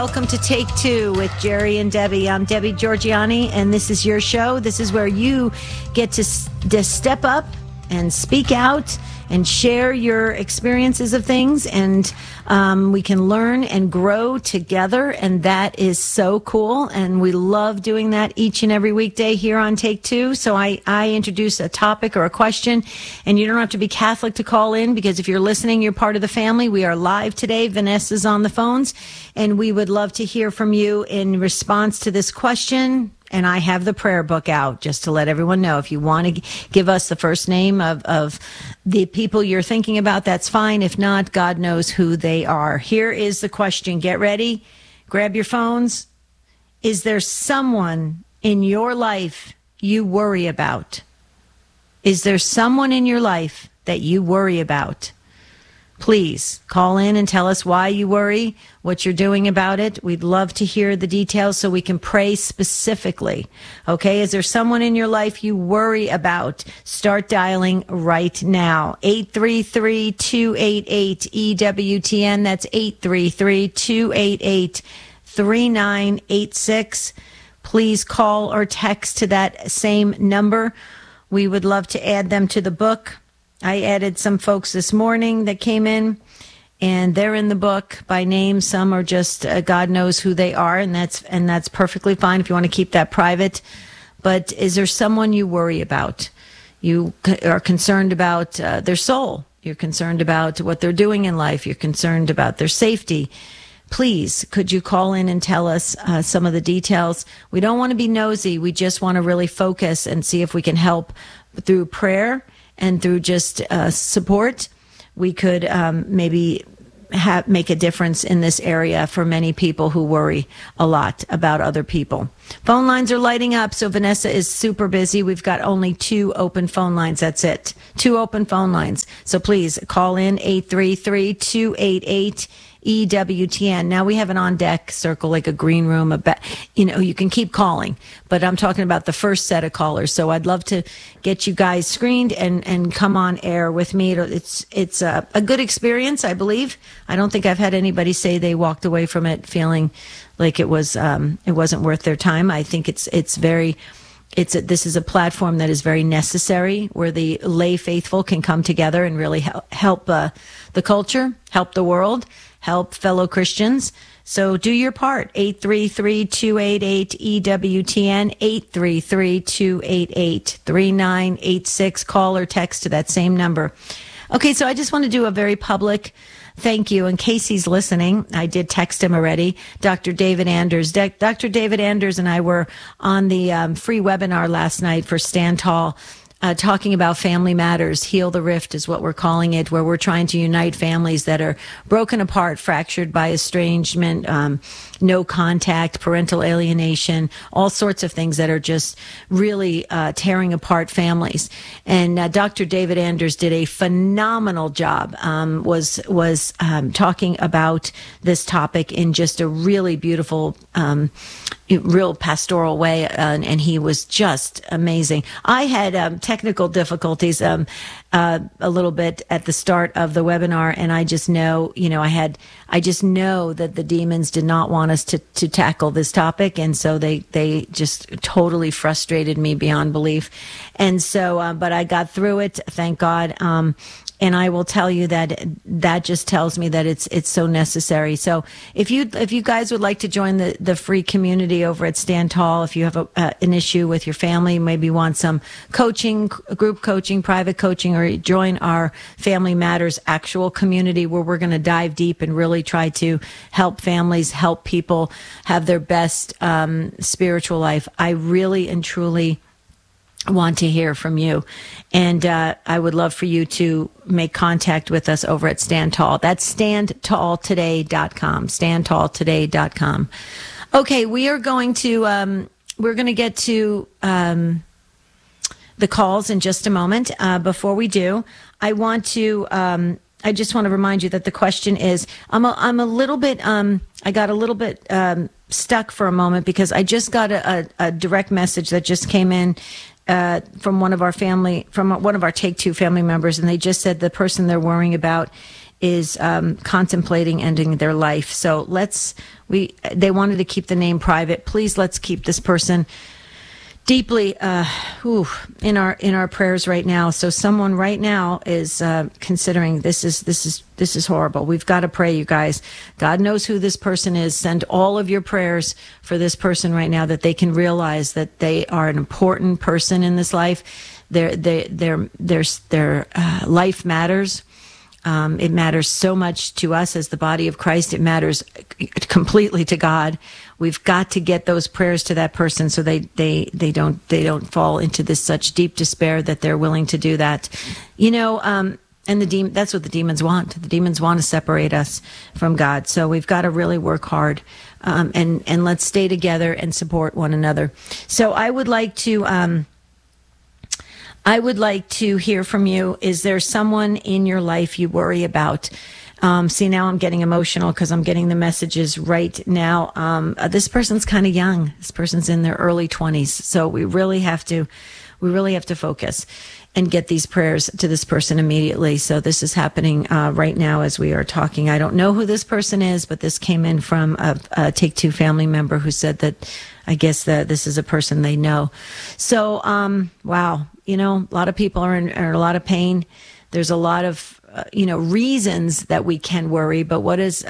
Welcome to Take Two with Jerry and Debbie. I'm Debbie Georgiani, and this is your show. This is where you get to step up and speak out and share your experiences of things, and we can learn and grow together, and that is so cool, and we love doing that each and every weekday here on Take Two. So I introduce a topic or a question, and you don't have to be Catholic to call in, because if you're listening, you're part of the family. We are live today. Vanessa's on the phones, and we would love to hear from you in response to this question. And I have the prayer book out just to let everyone know. If you want to give us the first name of the people you're thinking about, that's fine. If not, God knows who they are. Here is the question. Get ready. Grab your phones. Is there someone in your life you worry about? Is there someone in your life that you worry about? Please call in and tell us why you worry, what you're doing about it. We'd love to hear the details so we can pray specifically. Okay, is there someone in your life you worry about? Start dialing right now. 833-288-EWTN. That's 833-288-3986. Please call or text to that same number. We would love to add them to the book. I added some folks this morning that came in, and they're in the book by name. Some are just God knows who they are, and that's perfectly fine if you want to keep that private. But is there someone you worry about? You are concerned about their soul. You're concerned about what they're doing in life. You're concerned about their safety. Please, could you call in and tell us some of the details? We don't want to be nosy. We just want to really focus and see if we can help through prayer and through just support. We could maybe make a difference in this area for many people who worry a lot about other people. Phone lines are lighting up, so Vanessa is super busy. We've got only 2 open phone lines. That's it. 2 open phone lines. So please call in 833-288-EWTN. Now we have an on-deck circle, like a green room. You can keep calling, but I'm talking about the first set of callers. So I'd love to get you guys screened and come on air with me. It's a good experience, I believe. I don't think I've had anybody say they walked away from it feeling like it wasn't worth their time. I think this is a platform that is very necessary, where the lay faithful can come together and really help the culture, help the world, help fellow Christians. So do your part. 833-288-EWTN, 833-288-3986. Call or text to that same number. Okay, so I just want to do a very public thank you. In case he's listening, I did text him already, Dr. David Anders. Dr. David Anders and I were on the free webinar last night for Stand Tall, talking about Family Matters. Heal the Rift is what we're calling it, where we're trying to unite families that are broken apart, fractured by estrangement, no contact, parental alienation, all sorts of things that are just really tearing apart families. And Dr. David Anders did a phenomenal job, was talking about this topic in just a really beautiful, real pastoral way, and he was just amazing. I had technical difficulties a little bit at the start of the webinar, and I just know, I just know that the demons did not want us to tackle this topic, and so they just totally frustrated me beyond belief. And so, but I got through it, thank God. And I will tell you that just tells me that it's so necessary. So if you guys would like to join the free community over at Stand Tall, if you have an issue with your family, maybe want some coaching, group coaching, private coaching, or join our Family Matters actual community, where we're going to dive deep and really try to help families, help people have their best spiritual life. I really and truly want to hear from you. And I would love for you to make contact with us over at Stand Tall. That's standtalltoday.com, standtalltoday.com. Okay, we are going to, we're going to get to the calls in just a moment. Before we do, I want to, I just want to remind you that the question is, I'm a little bit, I got a little bit stuck for a moment, because I just got a direct message that just came in from one of our Take Two family members, and they just said the person they're worrying about is contemplating ending their life. So they wanted to keep the name private. Please, let's keep this person deeply in our prayers right now. So someone right now is considering this is horrible. We've got to pray, you guys. God knows who this person is. Send all of your prayers for this person right now, that they can realize that they are an important person in this life. Their life matters. It matters so much to us as the body of Christ. It matters completely to God. We've got to get those prayers to that person so they don't fall into this such deep despair that they're willing to do that. And that's what the demons want. The demons want to separate us from God. So we've got to really work hard, and let's stay together and support one another. So I would like to hear from you. Is there someone in your life you worry about? See, now I'm getting emotional because I'm getting the messages right now. This person's kind of young. This person's in their early 20s. So we really have to focus and get these prayers to this person immediately. So this is happening right now as we are talking. I don't know who this person is, but this came in from a Take Two family member who said that I guess that this is a person they know. So, wow. A lot of people are in a lot of pain. There's a lot of, reasons that we can worry. But what does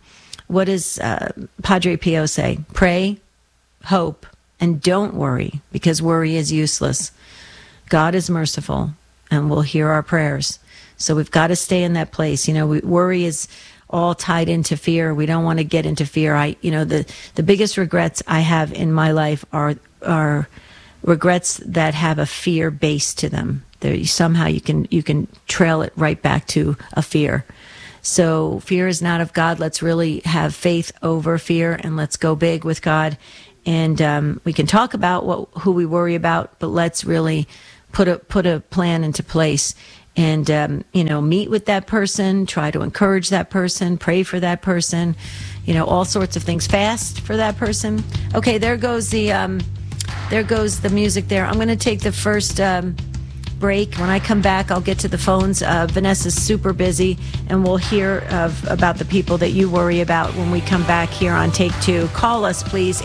Padre Pio say? Pray, hope, and don't worry, because worry is useless. God is merciful and will hear our prayers. So we've got to stay in that place. Worry is all tied into fear. We don't want to get into fear. The biggest regrets I have in my life are regrets that have a fear base to them. Somehow you can trail it right back to a fear. So fear is not of God. Let's really have faith over fear, and let's go big with God. And we can talk about who we worry about, but let's really put a plan into place. And meet with that person, try to encourage that person, pray for that person, all sorts of things. Fast for that person. Okay, there goes the music there. I'm going to take the first break. When I come back, I'll get to the phones. Vanessa's super busy, and we'll hear about the people that you worry about when we come back here on Take Two. Call us, please,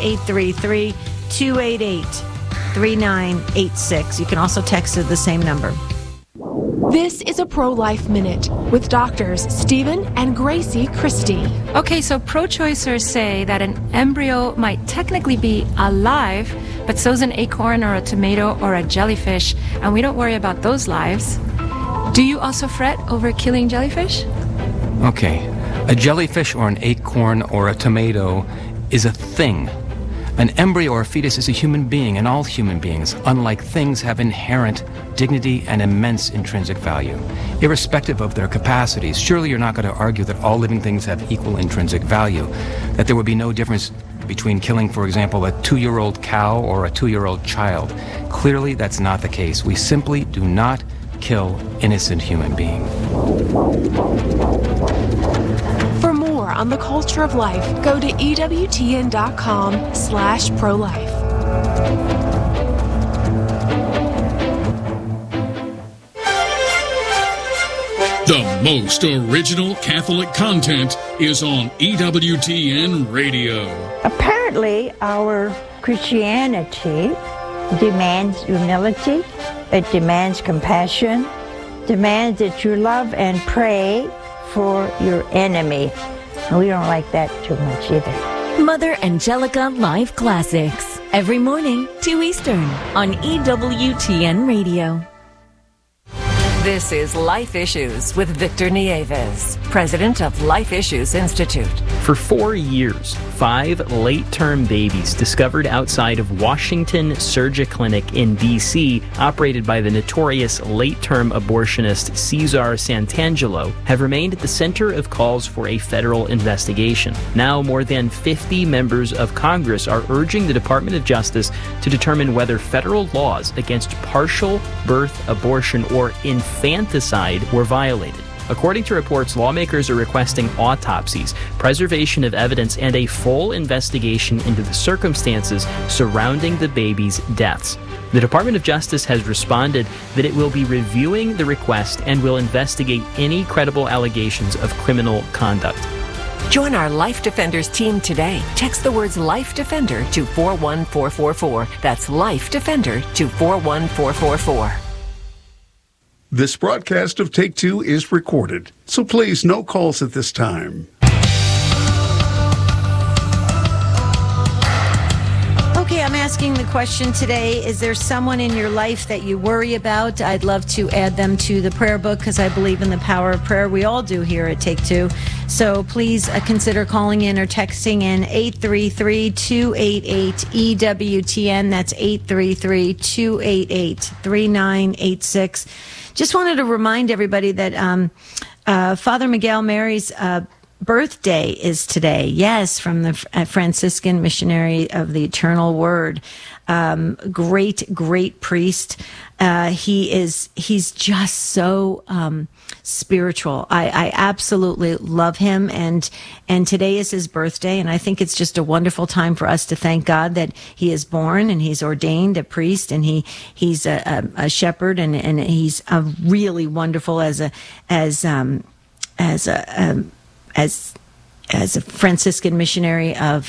833-288-3986. You can also text to the same number. This is a Pro-Life Minute with doctors Stephen and Gracie Christie. Okay, so pro-choicers say that an embryo might technically be alive, but so's an acorn or a tomato or a jellyfish, and we don't worry about those lives. Do you also fret over killing jellyfish? Okay, a jellyfish or an acorn or a tomato is a thing. An embryo or a fetus is a human being, and all human beings, unlike things, have inherent dignity and immense intrinsic value, irrespective of their capacities. Surely you're not going to argue that all living things have equal intrinsic value, that there would be no difference between killing, for example, a 2-year-old cow or a 2-year-old child. Clearly, that's not the case. We simply do not kill innocent human beings. For more on the culture of life, go to EWTN.com/pro-life. The most original Catholic content is on EWTN Radio. Apparently, our Christianity demands humility, it demands compassion, demands that you love and pray for your enemy. And we don't like that too much either. Mother Angelica Live Classics, every morning, 2 Eastern, on EWTN Radio. This is Life Issues with Victor Nieves, president of Life Issues Institute. For 4 years, 5 late-term babies discovered outside of Washington Surgiclinic in D.C., operated by the notorious late-term abortionist Cesar Santangelo, have remained at the center of calls for a federal investigation. Now, more than 50 members of Congress are urging the Department of Justice to determine whether federal laws against partial birth abortion or infanticide were violated. According to reports, lawmakers are requesting autopsies, preservation of evidence, and a full investigation into the circumstances surrounding the baby's deaths. The Department of Justice has responded that it will be reviewing the request and will investigate any credible allegations of criminal conduct. Join our Life Defenders team today. Text the words Life Defender to 41444. That's Life Defender to 41444. This broadcast of Take Two is recorded, so please no calls at this time. Okay, I'm asking the question today, is there someone in your life that you worry about? I'd love to add them to the prayer book because I believe in the power of prayer. We all do here at Take Two. So please consider calling in or texting in 833-288-EWTN. That's 833-288-3986. Just wanted to remind everybody that Father Miguel Mary's birthday is today. Yes, from the Franciscan missionary of the Eternal Word. Great priest. He's just so spiritual. I absolutely love him, and today is his birthday, and I think it's just a wonderful time for us to thank God that he is born and he's ordained a priest, and he's a shepherd, and he's a really wonderful as a Franciscan missionary of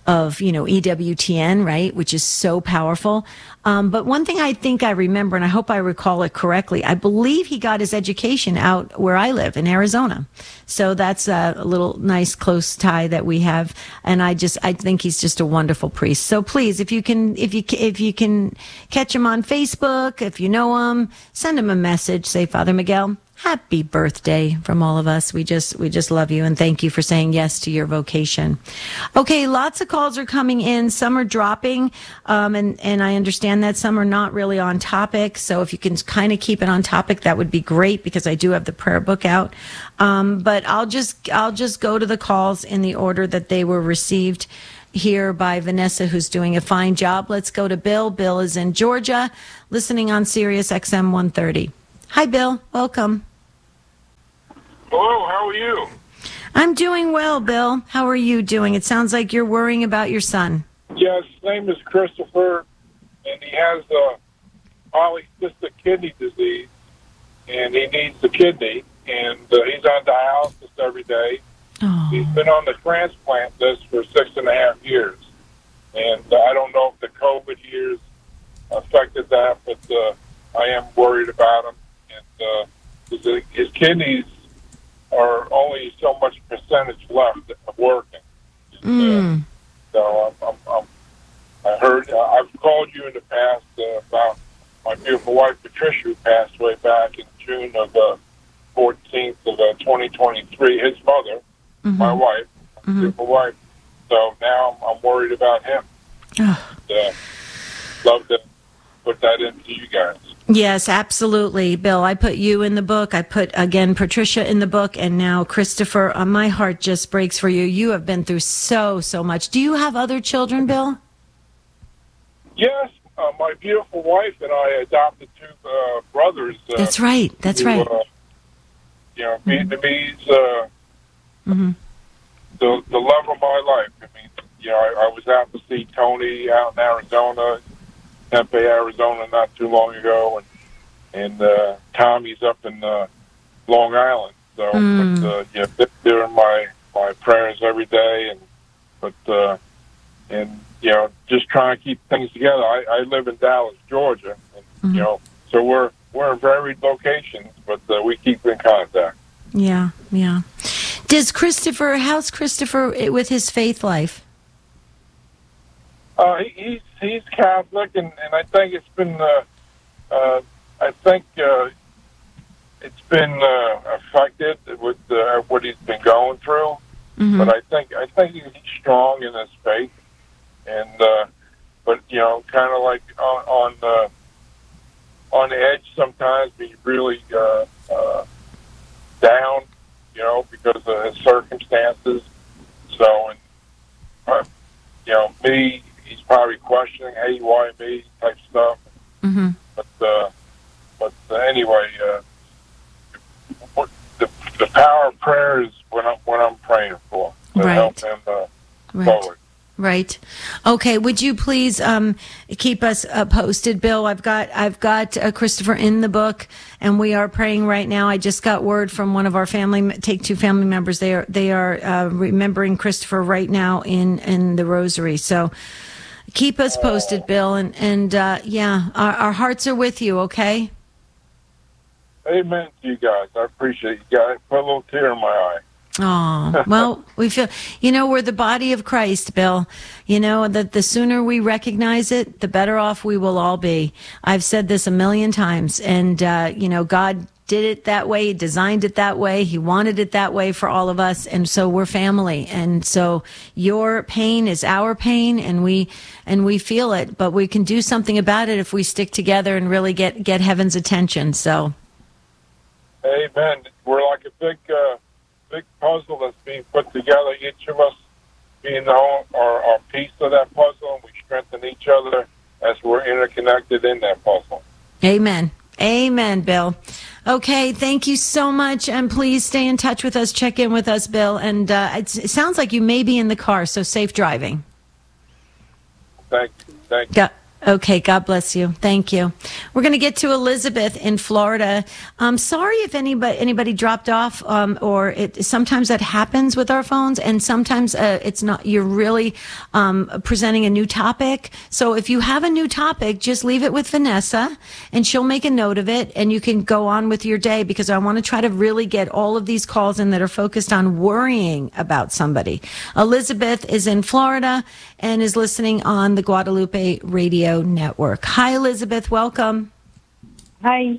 EWTN, right, which is so powerful. But one thing I think I remember, and I hope I recall it correctly, I believe he got his education out where I live in Arizona. So that's a little nice close tie that we have, and I think he's just a wonderful priest. So please, if you can catch him on Facebook, if you know him, send him a message. Say, Father Miguel, happy birthday from all of us. We just love you, and thank you for saying yes to your vocation. Okay, lots of calls are coming in. Some are dropping, and I understand that some are not really on topic. So if you can kind of keep it on topic, that would be great, because I do have the prayer book out. But I'll just go to the calls in the order that they were received here by Vanessa, who's doing a fine job. Let's go to Bill. Bill is in Georgia, listening on Sirius XM 130. Hi, Bill. Welcome. Hello, how are you? I'm doing well, Bill. How are you doing? It sounds like you're worrying about your son. Yes, his name is Christopher, and he has polycystic kidney disease, and he needs the kidney, and he's on dialysis every day. Oh. He's been on the transplant list for 6.5 years, and I don't know if the COVID years affected that, but I am worried about him, and his kidneys are only so much percentage left of working. So I heard, I've called you in the past about my beautiful wife, Patricia, who passed away back in June of 14th of 2023, his mother, my wife, my beautiful wife. So now I'm worried about him. Love to put that into you guys. Yes, absolutely, Bill. I put you in the book. I put, again, Patricia in the book, and now Christopher. My heart just breaks for you. You have been through so much. Do you have other children, Bill? Yes, my beautiful wife and I adopted 2 brothers. That's right. Vietnamese. The love of my life. I mean, I was out to see Tony out in Arizona, Tempe, Arizona, not too long ago, and Tommy's up in Long Island. So, they're in my prayers every day, and just trying to keep things together. I live in Dallas, Georgia, and so we're in varied locations, but we keep in contact. Yeah. How's Christopher with his faith life? He's Catholic, and I think it's been it's been affected with what he's been going through. But I think he's strong in his faith, and but kind of like on the edge sometimes, be really down, because of his circumstances. So, and me. He's probably questioning, hey, why me, type stuff. But anyway, the the power of prayer is what I'm praying for to help him forward. Right. Okay. Would you please keep us posted, Bill? I've got Christopher in the book, and we are praying right now. I just got word from one of our Take Two family members. They are remembering Christopher right now in the Rosary. So keep us posted, Bill, and yeah, our hearts are with you. Okay. Amen to you guys. I appreciate you guys. Put a little tear in my eye. Oh, well, we feel, we're the body of Christ, Bill. That the sooner we recognize it, the better off we will all be. I've said this a million times, and, God did it that way, designed it that way. He wanted it that way for all of us. And so we're family. And so your pain is our pain, and we feel it, but we can do something about it if we stick together and really get heaven's attention. So. Amen. We're like a big puzzle that's being put together, each of us being our piece of that puzzle, and we strengthen each other as we're interconnected in that puzzle. Amen. Amen, Bill. Okay, thank you so much, and please stay in touch with us. Check in with us, Bill. And it sounds like you may be in the car, so safe driving. Thank you. Okay, God bless you. Thank you. We're going to get to Elizabeth in Florida. I'm sorry if anybody dropped off, or sometimes that happens with our phones, and sometimes it's not. You're really presenting a new topic. So if you have a new topic, just leave it with Vanessa, and she'll make a note of it, and you can go on with your day, because I want to try to really get all of these calls in that are focused on worrying about somebody. Elizabeth is in Florida and is listening on the Guadalupe Radio Network. Hi, Elizabeth. Welcome. Hi.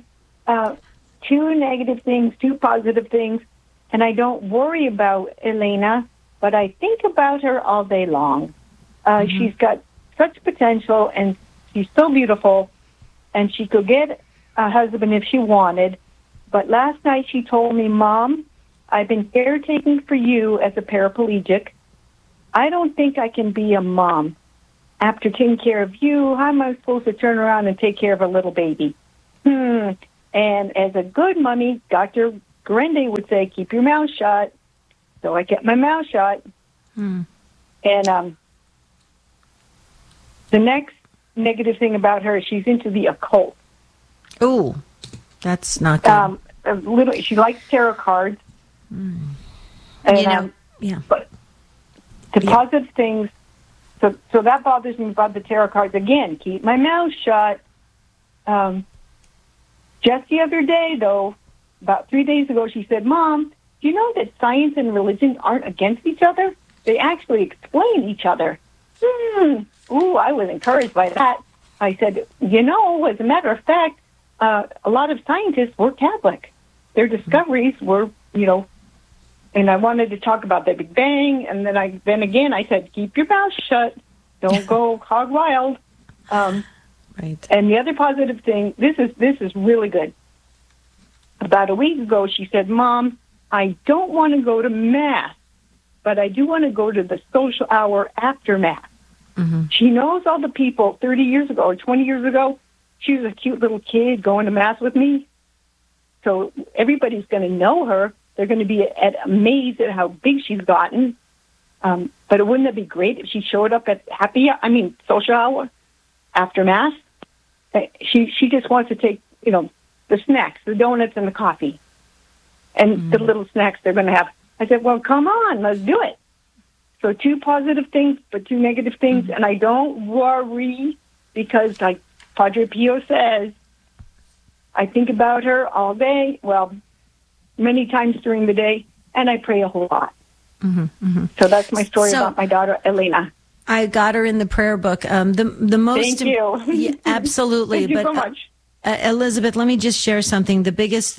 2 negative things, 2 positive things, and I worry about Elena, but I think about her all day long. She's got such potential, and she's so beautiful, and she could get a husband if she wanted. But last night she told me, Mom, I've been caretaking for you as a paraplegic. I don't think I can be a mom. After taking care of you, how am I supposed to turn around and take care of a little baby? And as a good mommy, Dr. Grande would say, keep your mouth shut. So I kept my mouth shut. And the next negative thing about her, she's into the occult. Oh, that's not good. She likes tarot cards. And, yeah. But the positive things, so that bothers me about the tarot cards. Again, keep my mouth shut. Just the other day, though, about 3 days ago, she said, Mom, do you know that science and religion aren't against each other? They actually explain each other. Ooh, I was encouraged by that. I said, as a matter of fact, a lot of scientists were Catholic. Their discoveries were, and I wanted to talk about the Big Bang, and then again I said, keep your mouth shut, don't go hog wild. Right. And the other positive thing, this is really good. About a week ago, she said, Mom, I don't want to go to Mass, but I do want to go to the social hour after Mass. She knows all the people 30 years ago or 20 years ago. She was a cute little kid going to Mass with me. So everybody's going to know her. They're going to be amazed at how big she's gotten. But wouldn't it be great if she showed up at social hour after Mass? She just wants to take, the snacks, the donuts and the coffee, and the little snacks they're going to have. I said, well, come on, let's do it. So 2 positive things, but 2 negative things. And I don't worry because, like Padre Pio says, I think about her all day. Well, many times during the day, and I pray a whole lot. So that's my story about my daughter, Elena. I got her in the prayer book. The most. Thank you. Yeah, absolutely. Thank you so much. Elizabeth, let me just share something. The biggest